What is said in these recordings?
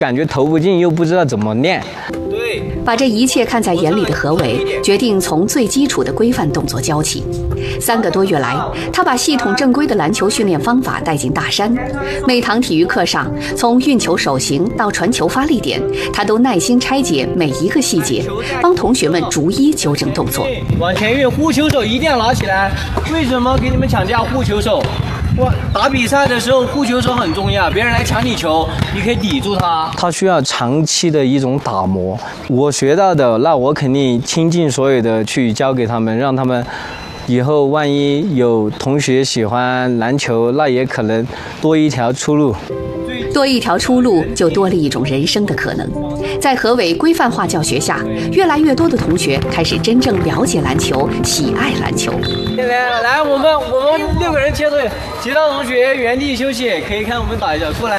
感觉投不进，又不知道怎么练。 把这一切看在眼里的何伟，决定从最基础的规范动作教起。3个多月来，他把系统正规的篮球训练方法带进大山。每堂体育课上，从运球手型到传球发力点，他都耐心拆解每一个细节，帮同学们逐一纠正动作。 往前运，护球手一定要拿起来。为什么给你们强调护球手？打比赛的时候，护球手很重要。别人来抢你球，你可以抵住他。他需要长期的一种打磨。我学到的，那我肯定倾尽所有的去教给他们，让他们以后万一有同学喜欢篮球，那也可能多一条出路。 多一条出路，就多了一种人生的可能。在何伟规范化教学下，越来越多的同学开始真正了解篮球，喜爱篮球。 来，我们6个人切队，其他同学原地休息，可以看我们打一下，过来。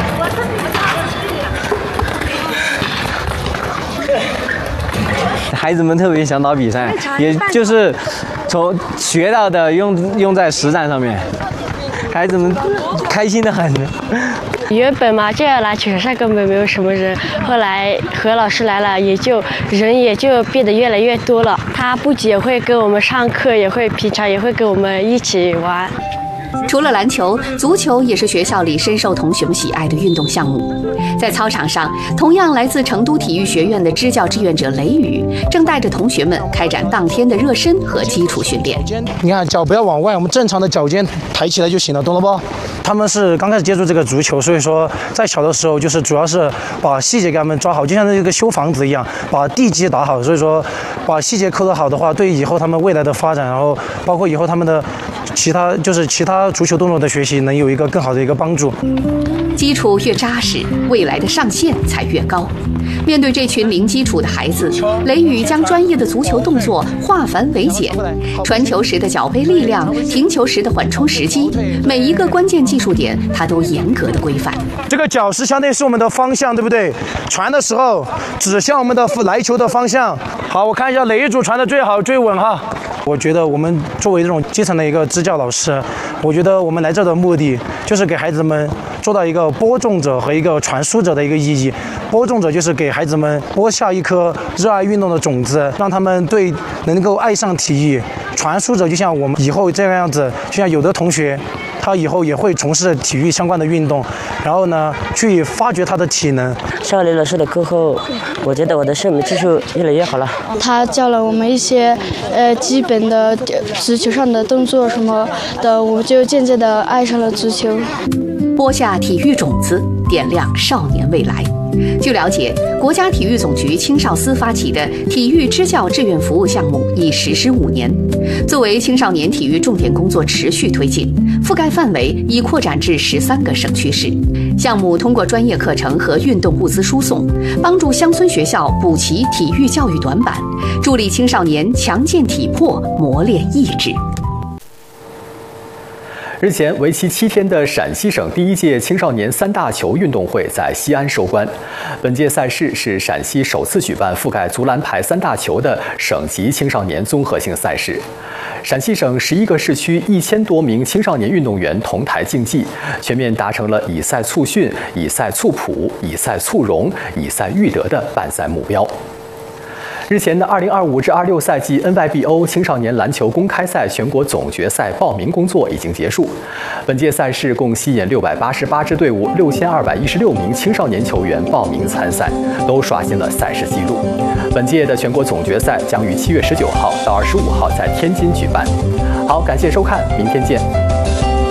孩子们特别想打比赛，也就是从学到的用在实战上面，孩子们开心得很。 原本嘛，这样篮球场上根本没有什么人，后来何老师来了，人也就变得越来越多了。他不仅会跟我们上课，平常也会跟我们一起玩。 除了篮球，足球也是学校里深受同学们喜爱的运动项目。在操场上，同样来自成都体育学院的支教志愿者雷雨，正带着同学们开展当天的热身和基础训练。 你看，脚不要往外，我们正常的脚尖抬起来就行了，懂了不？他们是刚开始接触这个足球，所以说在小的时候就是主要是把细节给他们抓好，就像这个修房子一样，把地基打好。所以说把细节抠得好的话，对以后他们未来的发展，然后包括以后他们的其他足球动作的学习，能有一个更好的一个帮助。 基础越扎实，未来的上限才越高。面对这群零基础的孩子，雷雨将专业的足球动作化繁为简，传球时的脚背力量，停球时的缓冲时机，每一个关键技术点，他都严格的规范。 这个脚是相当于是我们的方向，对不对？传的时候指向我们的来球的方向。好，我看一下哪一组传的最好最稳哈。我觉得我们作为这种基层的一个支教老师，我觉得我们来这的目的就是给孩子们做到一个播种者和一个传输者的一个意义。播种者就是给孩子们播下一颗热爱运动的种子，让他们能够爱上体育。传输者就像我们以后这个样子，就像有的同学他以后也会从事体育相关的运动，然后呢去发掘他的体能。 上雷老师的课后，我觉得我的射门技术越来越好了。 他教了我们一些基本的足球上的动作什么的，我就渐渐的爱上了足球。 播下体育种子，点亮少年未来。据了解，国家体育总局青少司发起的体育支教志愿服务项目已实施5年，作为青少年体育重点工作持续推进，覆盖范围已扩展至13个省区市。项目通过专业课程和运动物资输送，帮助乡村学校补齐体育教育短板，助力青少年强健体魄，磨练意志。 日前，为期7天的陕西省第1届青少年3大球运动会在西安收官。本届赛事是陕西首次举办覆盖足篮排3大球的省级青少年综合性赛事。陕西省11个市区1000多名青少年运动员同台竞技，全面达成了以赛促训、以赛促普、以赛促融、以赛育德的办赛目标。日前的2025至26赛季 NYBO 青少年篮球公开赛全国总决赛报名工作已经结束。本届赛事共吸引688支队伍，6216名青少年球员报名参赛，都刷新了赛事纪录。本届的全国总决赛将于7月19号到25号在天津举办。好，感谢收看，明天见。